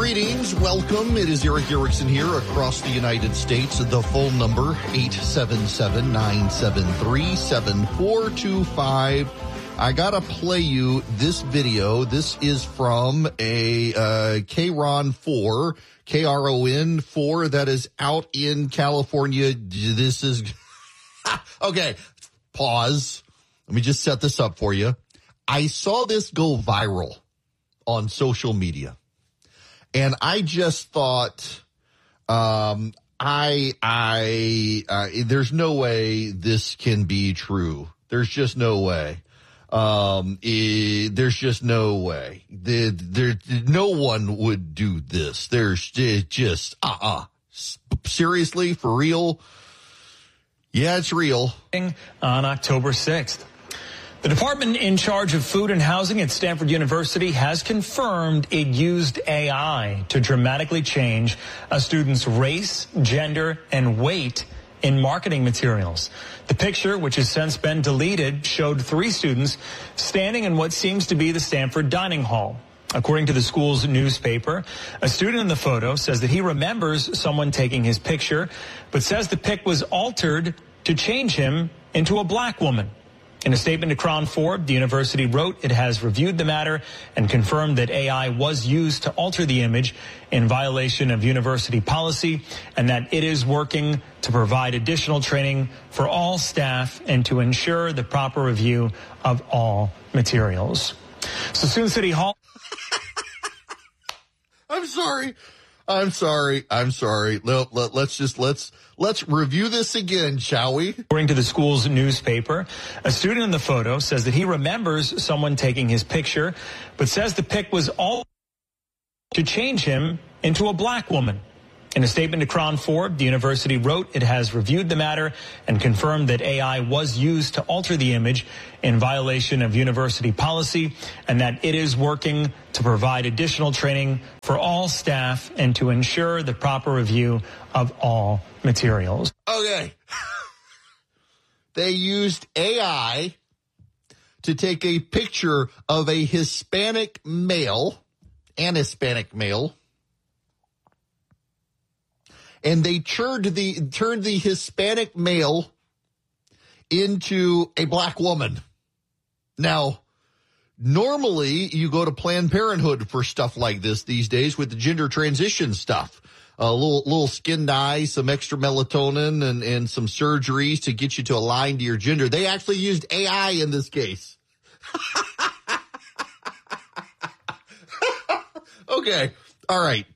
Greetings. Welcome. It is Eric Erickson here across the United States. The phone number, 877-973-7425. I got to play you this video. This is from a Kron 4, Kron 4 that is out in California. This is... Okay, pause. Let me just set this up for you. I saw this go viral on social media. And I just thought, there's no way this can be true. There's just no way. There's just no way. No one would do this. There's just, seriously, for real? Yeah, it's real. On October 6th. The department in charge of food and housing at Stanford University has confirmed it used AI to dramatically change a student's race, gender, and weight in marketing materials. The picture, which has since been deleted, showed 3 students standing in what seems to be the Stanford dining hall. According to the school's newspaper, a student in the photo says that he remembers someone taking his picture, but says the pic was altered to change him into a black woman. In a statement to Kron 4, the university wrote it has reviewed the matter and confirmed that AI was used to alter the image in violation of university policy and that it is working to provide additional training for all staff and to ensure the proper review of all materials. Sassoon City Hall. I'm sorry. No, let's review this again, shall we? According to the school's newspaper, a student in the photo says that he remembers someone taking his picture, but says the pic was all to change him into a black woman. In a statement to Kron 4, the university wrote it has reviewed the matter and confirmed that AI was used to alter the image in violation of university policy and that it is working to provide additional training for all staff and to ensure the proper review of all materials. Okay. They used AI to take a picture of a Hispanic male, and they turned the Hispanic male into a black woman. Now, normally you go to Planned Parenthood for stuff like this these days with the gender transition stuff. A little skin dye, some extra melatonin, and some surgeries to get you to align to your gender. They actually used AI in this case. Okay. All right.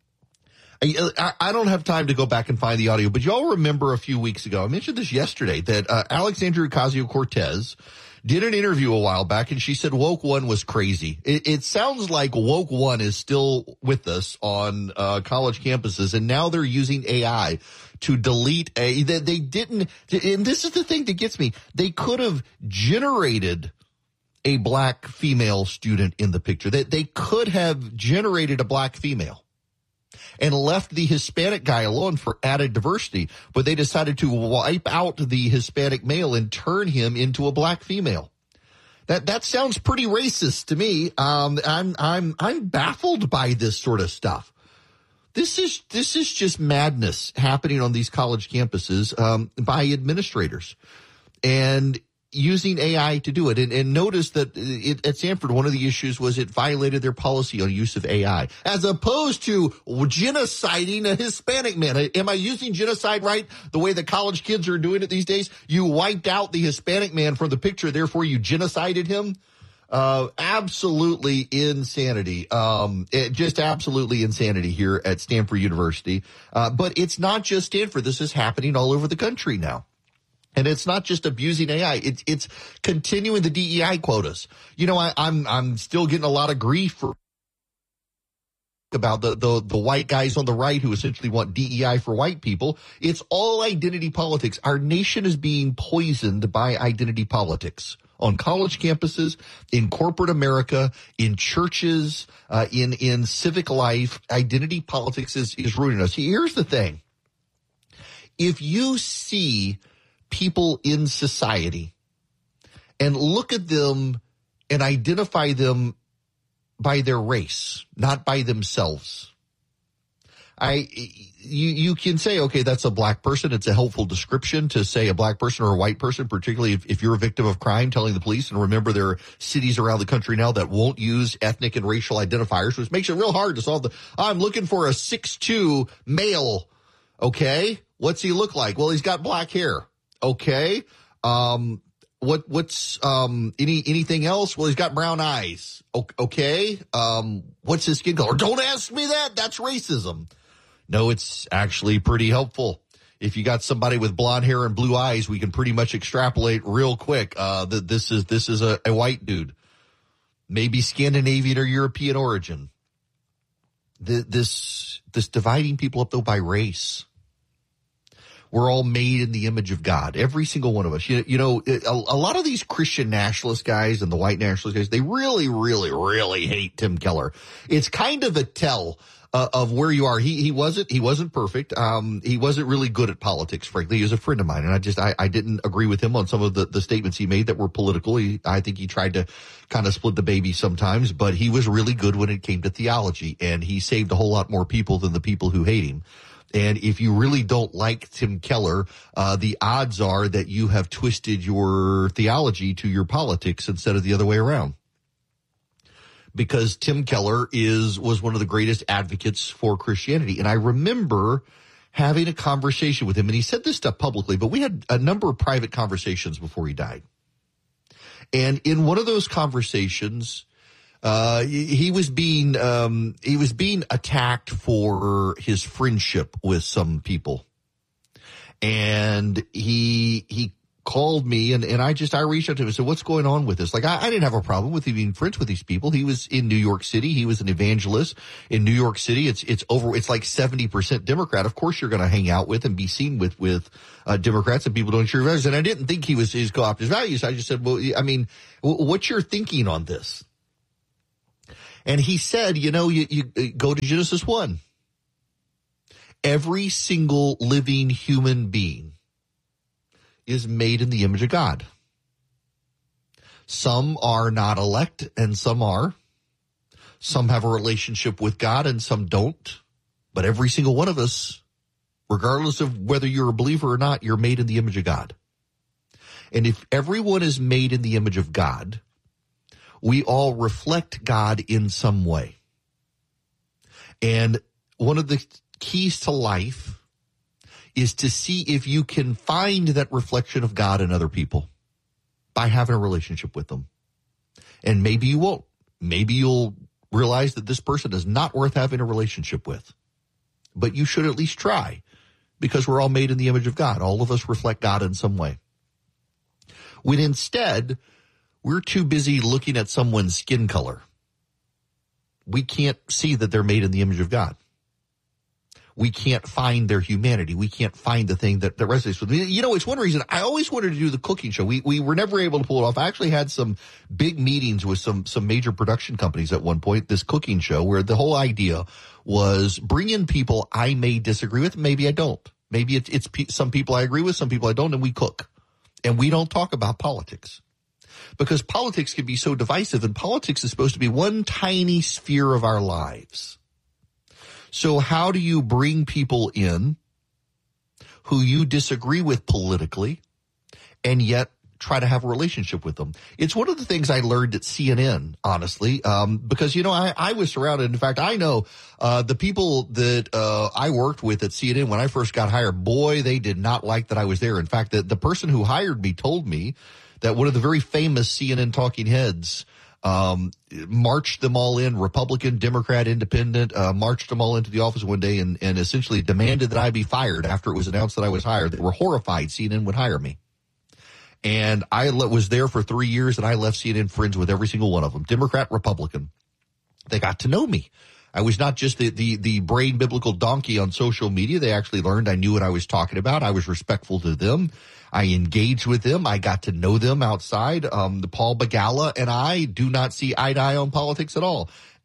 I don't have time to go back and find the audio, but y'all remember a few weeks ago, I mentioned this yesterday, that Alexandria Ocasio-Cortez did an interview a while back, and she said Woke One was crazy. It sounds like Woke One is still with us on college campuses, and now they're using AI to delete they didn't, and this is the thing that gets me, they could have generated a black female student in the picture. They could have generated a black female and left the Hispanic guy alone for added diversity, but they decided to wipe out the Hispanic male and turn him into a black female. That sounds pretty racist to me. I'm baffled by this sort of stuff. This is just madness happening on these college campuses by administrators and using AI to do it. And notice that at Stanford, one of the issues was it violated their policy on use of AI, as opposed to genociding a Hispanic man. Am I using genocide right? The way the college kids are doing it these days? You wiped out the Hispanic man from the picture, therefore you genocided him? Absolutely insanity. Just absolutely insanity here at Stanford University. But it's not just Stanford. This is happening all over the country now. And it's not just abusing AI. It's continuing the DEI quotas. You know, I'm still getting a lot of grief for about the white guys on the right who essentially want DEI for white people. It's all identity politics. Our nation is being poisoned by identity politics on college campuses, in corporate America, in churches, in civic life. Identity politics is ruining us. Here's the thing. If you see people in society and look at them and identify them by their race, not by themselves, You can say, okay, that's a black person. It's a helpful description to say a black person or a white person, particularly if you're a victim of crime, telling the police. And remember, there are cities around the country now that won't use ethnic and racial identifiers, which makes it real hard to solve I'm looking for a 6'2" male. Okay. What's he look like? Well, he's got black hair. Okay. What's anything else? Well, he's got brown eyes. Okay. What's his skin color? Don't ask me that. That's racism. No, it's actually pretty helpful. If you got somebody with blonde hair and blue eyes, we can pretty much extrapolate real quick that this is a white dude, maybe Scandinavian or European origin. This dividing people up though by race. We're all made in the image of God, every single one of us. You know, a lot of these Christian nationalist guys and the white nationalist guys, they really, really, really hate Tim Keller. It's kind of a tell of where you are. He wasn't perfect. He wasn't really good at politics, frankly. He was a friend of mine, and I didn't agree with him on some of the statements he made that were political. I think he tried to kind of split the baby sometimes, but he was really good when it came to theology, and he saved a whole lot more people than the people who hate him. And if you really don't like Tim Keller, the odds are that you have twisted your theology to your politics instead of the other way around. Because Tim Keller was one of the greatest advocates for Christianity. And I remember having a conversation with him, and he said this stuff publicly, but we had a number of private conversations before he died. And in one of those conversations, he was being attacked for his friendship with some people. And he called me and I reached out to him and said, what's going on with this? Like, I didn't have a problem with him being friends with these people. He was in New York City. He was an evangelist in New York City. It's like 70% Democrat. Of course you're going to hang out with and be seen with Democrats and people don't share values. And I didn't think he was his co-opt his values. I just said, well, I mean, what's your thinking on this? And he said, you go to Genesis 1. Every single living human being is made in the image of God. Some are not elect and some are. Some have a relationship with God and some don't. But every single one of us, regardless of whether you're a believer or not, you're made in the image of God. And if everyone is made in the image of God, we all reflect God in some way. And one of the keys to life is to see if you can find that reflection of God in other people by having a relationship with them. And maybe you won't. Maybe you'll realize that this person is not worth having a relationship with. But you should at least try, because we're all made in the image of God. All of us reflect God in some way. When instead, we're too busy looking at someone's skin color, we can't see that they're made in the image of God. We can't find their humanity. We can't find the thing that resonates with me. You know, it's one reason I always wanted to do the cooking show. We were never able to pull it off. I actually had some big meetings with some major production companies at one point, this cooking show, where the whole idea was bring in people I may disagree with. Maybe I don't. Maybe it's some people I agree with, some people I don't, and we cook. And we don't talk about politics. Because politics can be so divisive, and politics is supposed to be one tiny sphere of our lives. So how do you bring people in who you disagree with politically and yet try to have a relationship with them? It's one of the things I learned at CNN, honestly, because, I was surrounded. In fact, I know the people that I worked with at CNN when I first got hired, boy, they did not like that I was there. In fact, the person who hired me told me that one of the very famous CNN talking heads marched them all in, Republican, Democrat, Independent, marched them all into the office one day and essentially demanded that I be fired after it was announced that I was hired. They were horrified CNN would hire me. And I was there for 3 years, and I left CNN friends with every single one of them, Democrat, Republican. They got to know me. I was not just the brain biblical donkey on social media. They actually learned I knew what I was talking about. I was respectful to them. I engaged with them. I got to know them outside. The Paul Begala and I do not see eye to eye on politics at all.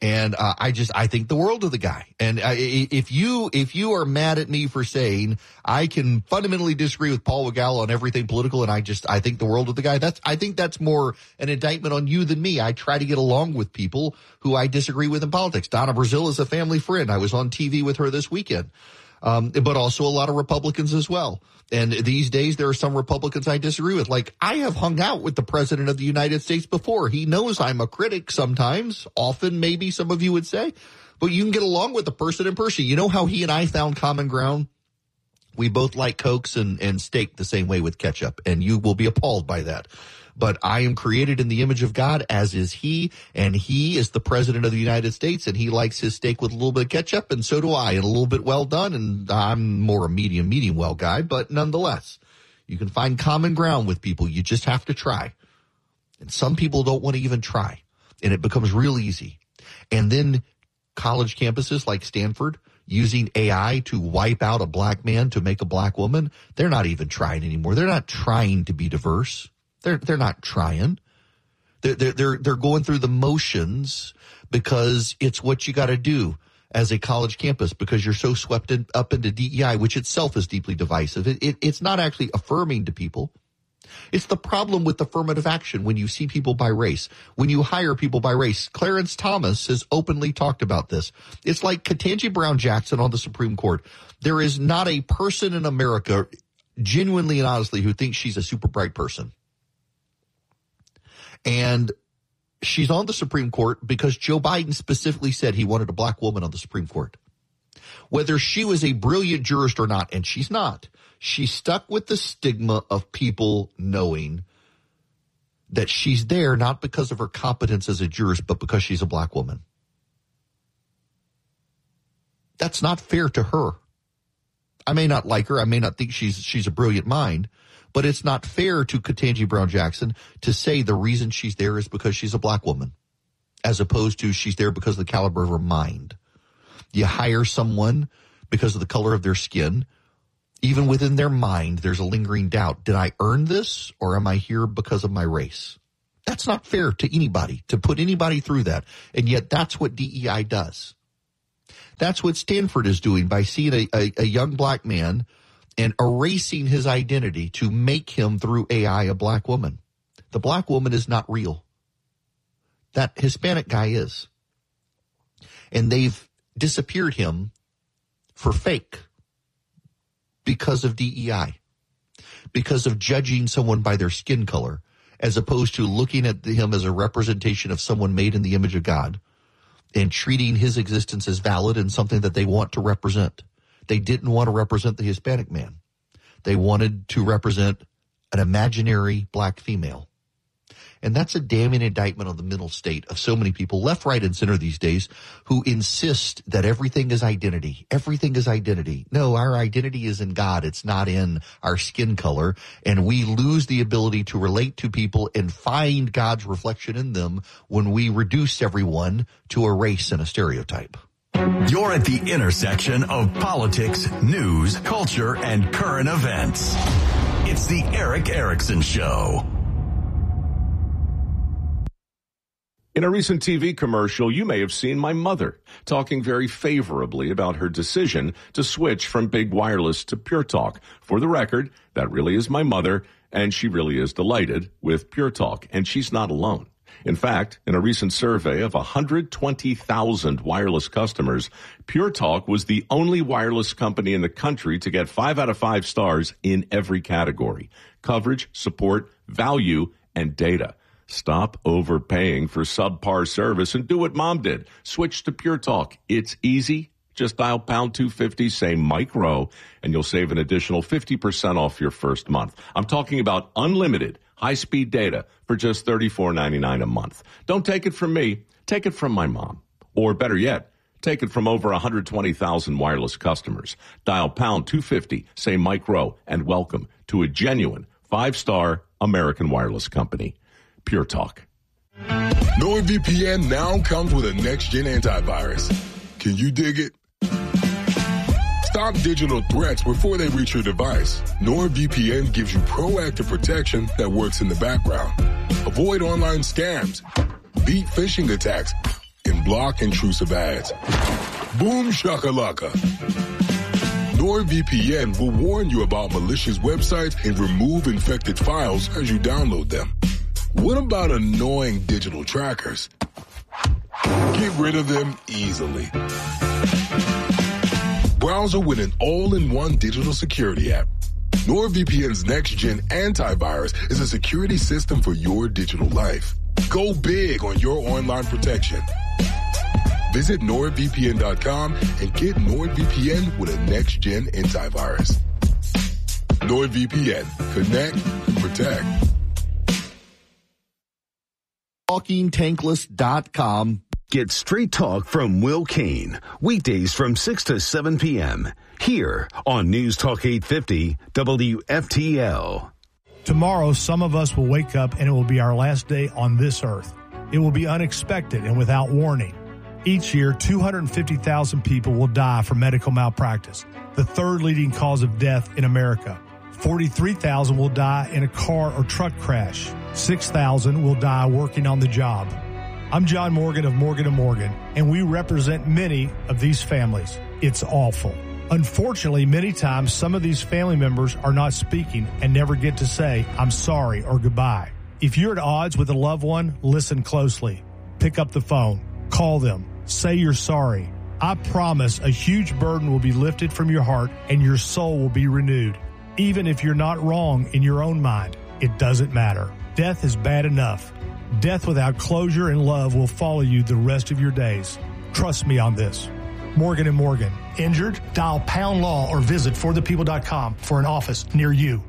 And I think the world of the guy. And if you are mad at me for saying I can fundamentally disagree with Paul Weigel on everything political, and I think the world of the guy, I think that's more an indictment on you than me. I try to get along with people who I disagree with in politics. Donna Brazile is a family friend. I was on TV with her this weekend. But also a lot of Republicans as well. And these days, there are some Republicans I disagree with. Like, I have hung out with the President of the United States before. He knows I'm a critic sometimes, often maybe some of you would say. But you can get along with the person in person. You know how he and I found common ground? We both like Cokes and steak the same way with ketchup, and you will be appalled by that. But I am created in the image of God, as is he, and he is the President of the United States, and he likes his steak with a little bit of ketchup, and so do I, and a little bit well done, and I'm more a medium well guy, but nonetheless, you can find common ground with people. You just have to try. And some people don't want to even try, and it becomes real easy. And then college campuses like Stanford, using AI to wipe out a black man to make a black woman, they're not even trying anymore. They're not trying to be diverse. They're not trying. They're going through the motions because it's what you got to do as a college campus, because you're so swept up into DEI, which itself is deeply divisive. It's not actually affirming to people. It's the problem with affirmative action when you see people by race, when you hire people by race. Clarence Thomas has openly talked about this. It's like Ketanji Brown Jackson on the Supreme Court. There is not a person in America, genuinely and honestly, who thinks she's a super bright person. And she's on the Supreme Court because Joe Biden specifically said he wanted a black woman on the Supreme Court. Whether she was a brilliant jurist or not, and she's not, she's stuck with the stigma of people knowing that she's there not because of her competence as a jurist, but because she's a black woman. That's not fair to her. I may not like her. I may not think she's a brilliant mind. But it's not fair to Ketanji Brown Jackson to say the reason she's there is because she's a black woman, as opposed to she's there because of the caliber of her mind. You hire someone because of the color of their skin. Even within their mind, there's a lingering doubt. Did I earn this, or am I here because of my race? That's not fair to anybody, to put anybody through that. And yet that's what DEI does. That's what Stanford is doing by seeing a young black man and erasing his identity to make him, through AI, a black woman. The black woman is not real. That Hispanic guy is. And they've disappeared him for fake because of DEI, because of judging someone by their skin color, as opposed to looking at him as a representation of someone made in the image of God and treating his existence as valid and something that they want to represent. They didn't want to represent the Hispanic man. They wanted to represent an imaginary black female. And that's a damning indictment on the mental state of so many people, left, right, and center these days, who insist that everything is identity. Everything is identity. No, our identity is in God. It's not in our skin color. And we lose the ability to relate to people and find God's reflection in them when we reduce everyone to a race and a stereotype. You're at the intersection of politics, news, culture, and current events. It's the Erick Erickson Show. In a recent TV commercial, you may have seen my mother talking very favorably about her decision to switch from big wireless to Pure Talk. For the record, that really is my mother, and she really is delighted with Pure Talk, and she's not alone. In fact, in a recent survey of 120,000 wireless customers, Pure Talk was the only wireless company in the country to get 5 out of 5 stars in every category: coverage, support, value, and data. Stop overpaying for subpar service and do what Mom did. Switch to Pure Talk. It's easy. Just dial pound 250, say Mike Rowe, and you'll save an additional 50% off your first month. I'm talking about unlimited high-speed data for just $34.99 a month. Don't take it from me. Take it from my mom. Or better yet, take it from over 120,000 wireless customers. Dial pound 250, say Mike Rowe, and welcome to a genuine 5-star American wireless company. Pure Talk. NordVPN now comes with a next-gen antivirus. Can you dig it? Stop digital threats before they reach your device. NordVPN gives you proactive protection that works in the background. Avoid online scams, beat phishing attacks, and block intrusive ads. Boom shakalaka. NordVPN will warn you about malicious websites and remove infected files as you download them. What about annoying digital trackers? Get rid of them easily. Browser with an all-in-one digital security app. NordVPN's next-gen antivirus is a security system for your digital life. Go big on your online protection. Visit NordVPN.com and get NordVPN with a next-gen antivirus. NordVPN. Connect and protect. TalkingTankless.com. Get straight talk from Will Kane, weekdays from 6 to 7 p.m. here on News Talk 850 WFTL. Tomorrow, some of us will wake up and it will be our last day on this earth. It will be unexpected and without warning. Each year, 250,000 people will die from medical malpractice, the third leading cause of death in America. 43,000 will die in a car or truck crash. 6,000 will die working on the job. I'm John Morgan of Morgan & Morgan, and we represent many of these families. It's awful. Unfortunately, many times some of these family members are not speaking and never get to say, I'm sorry or goodbye. If you're at odds with a loved one, listen closely. Pick up the phone. Call them. Say you're sorry. I promise a huge burden will be lifted from your heart and your soul will be renewed. Even if you're not wrong in your own mind, it doesn't matter. Death is bad enough. Death without closure and love will follow you the rest of your days. Trust me on this. Morgan & Morgan. Injured? Dial # law or visit forthepeople.com for an office near you.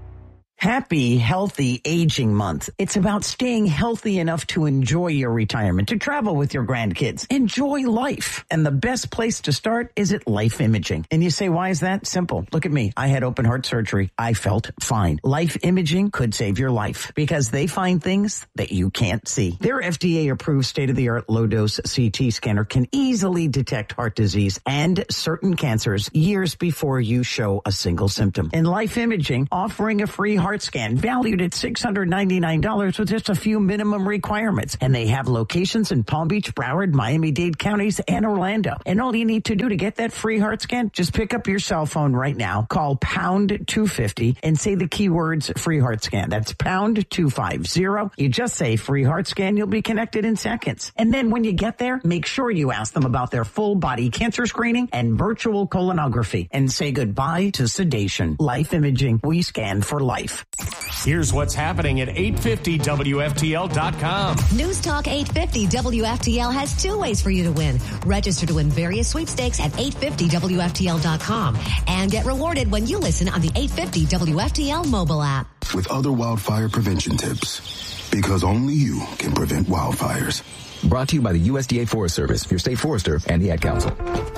Happy Healthy Aging Month. It's about staying healthy enough to enjoy your retirement, to travel with your grandkids, enjoy life. And the best place to start is at Life Imaging. And you say, why is that? Simple. Look at me. I had open heart surgery. I felt fine. Life Imaging could save your life because they find things that you can't see. Their FDA-approved state-of-the-art low-dose CT scanner can easily detect heart disease and certain cancers years before you show a single symptom. And Life Imaging offering a free heart scan valued at $699 with just a few minimum requirements. And they have locations in Palm Beach, Broward, Miami-Dade counties, and Orlando. And all you need to do to get that free heart scan, just pick up your cell phone right now, call pound 250 and say the keywords free heart scan. That's pound 250. You just say free heart scan, you'll be connected in seconds. And then when you get there, make sure you ask them about their full body cancer screening and virtual colonography and say goodbye to sedation. Life Imaging, we scan for life. Here's what's happening at 850WFTL.com. News Talk 850 WFTL has two ways for you to win. Register to win various sweepstakes at 850WFTL.com and get rewarded when you listen on the 850 WFTL mobile app. With other wildfire prevention tips, because only you can prevent wildfires. Brought to you by the USDA Forest Service, your state forester, and the Ad Council.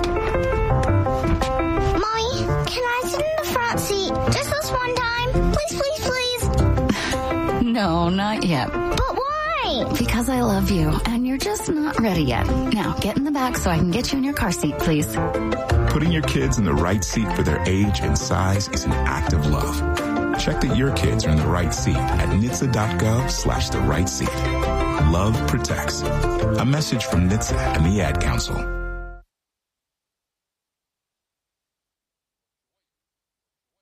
Mommy, can I sit in the front seat just this one time? Please, please, please. No, not yet. But why? Because I love you, and you're just not ready yet. Now, get in the back so I can get you in your car seat, please. Putting your kids in the right seat for their age and size is an act of love. Check that your kids are in the right seat at NHTSA.gov/the right seat. Love protects. A message from NHTSA and the Ad Council.